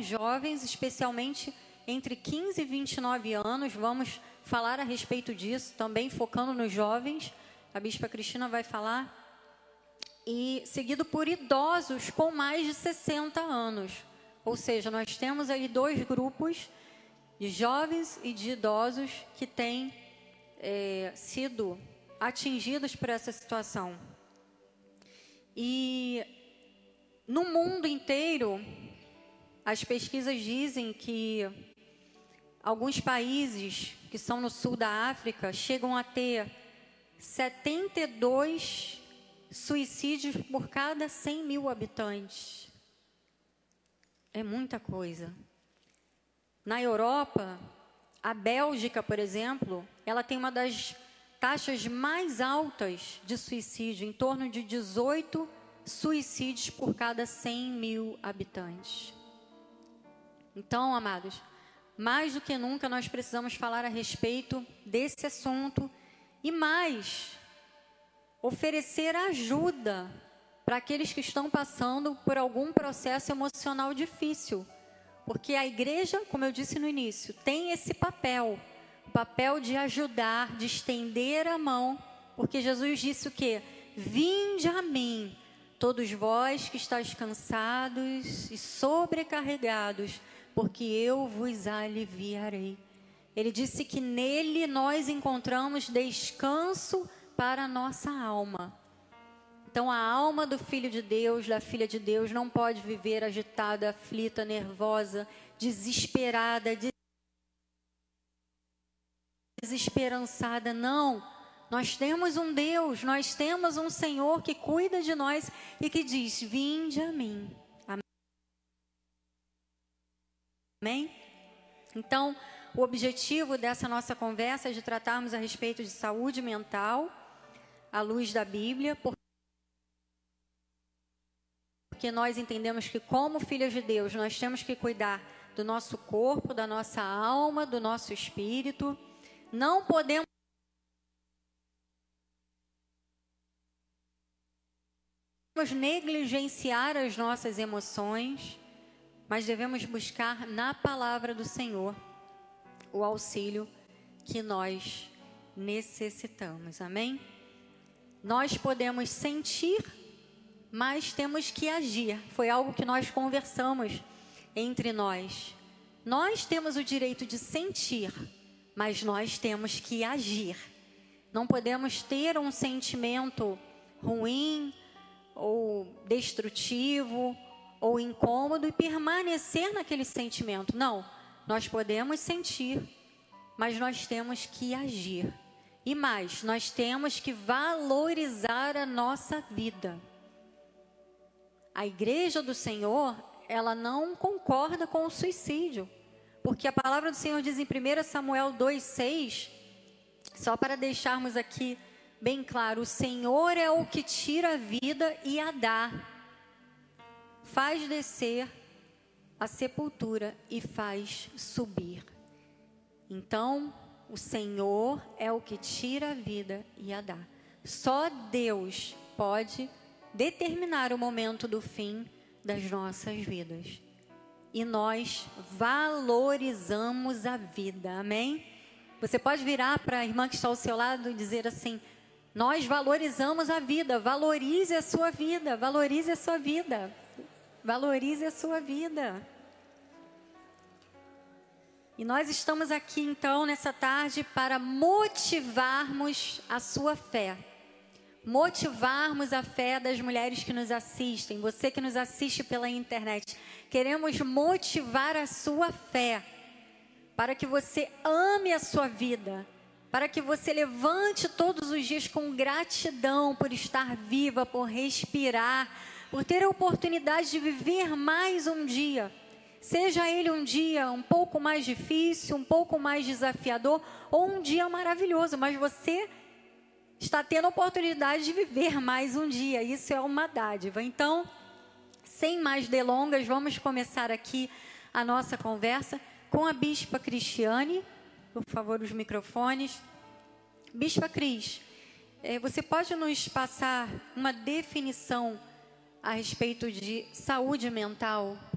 jovens, especialmente entre 15 e 29 anos. Vamos falar a respeito disso, também focando nos jovens. A Bispa Cristina vai falar. E seguido por idosos com mais de 60 anos. Ou seja, nós temos aí dois grupos de jovens e de idosos que têm sido atingidos por essa situação. E no mundo inteiro, as pesquisas dizem que alguns países que são no sul da África chegam a ter 72 suicídios por cada 100 mil habitantes. É muita coisa. Na Europa, a Bélgica, por exemplo, ela tem uma das taxas mais altas de suicídio, em torno de 18 suicídios por cada 100 mil habitantes. Então, amados, mais do que nunca nós precisamos falar a respeito desse assunto e mais, oferecer ajuda para aqueles que estão passando por algum processo emocional difícil. Porque a igreja, como eu disse no início, tem esse papel, o papel de ajudar, de estender a mão, porque Jesus disse o quê? Vinde a mim, todos vós que estáis cansados e sobrecarregados, porque eu vos aliviarei. Ele disse que nele nós encontramos descanso para a nossa alma. Então a alma do Filho de Deus, da Filha de Deus, não pode viver agitada, aflita, nervosa, desesperada, desesperançada. Não, nós temos um Deus, nós temos um Senhor que cuida de nós e que diz, vinde a mim. Amém? Então, o objetivo dessa nossa conversa é de tratarmos a respeito de saúde mental, à luz da Bíblia, porque nós entendemos que como filhos de Deus, nós temos que cuidar do nosso corpo, da nossa alma, do nosso espírito. Não podemos negligenciar as nossas emoções, mas devemos buscar na palavra do Senhor o auxílio que nós necessitamos. Amém? Nós podemos sentir, mas temos que agir. Foi algo que nós conversamos entre nós. Nós temos o direito de sentir, mas nós temos que agir. Não podemos ter um sentimento ruim ou destrutivo ou incômodo e permanecer naquele sentimento. Não, nós podemos sentir, mas nós temos que agir. E mais, nós temos que valorizar a nossa vida. A igreja do Senhor, ela não concorda com o suicídio. Porque a palavra do Senhor diz em 1 Samuel 2,6, só para deixarmos aqui bem claro, o Senhor é o que tira a vida e a dá. Faz descer a sepultura e faz subir. Então, o Senhor é o que tira a vida e a dá. Só Deus pode determinar o momento do fim das nossas vidas. E nós valorizamos a vida, amém? Você pode virar para a irmã que está ao seu lado e dizer assim, nós valorizamos a vida, valorize a sua vida, valorize a sua vida, valorize a sua vida. E nós estamos aqui então nessa tarde para motivarmos a sua fé. Motivarmos a fé das mulheres que nos assistem, você que nos assiste pela internet. Queremos motivar a sua fé, para que você ame a sua vida, para que você levante todos os dias com gratidão por estar viva, por respirar, por ter a oportunidade de viver mais um dia. Seja ele um dia um pouco mais difícil, um pouco mais desafiador, ou um dia maravilhoso, mas você está tendo a oportunidade de viver mais um dia. Isso é uma dádiva. Então, sem mais delongas, vamos começar aqui a nossa conversa com a Bispa Cristiane. Por favor, os microfones. Bispa Cris, você pode nos passar uma definição a respeito de saúde mental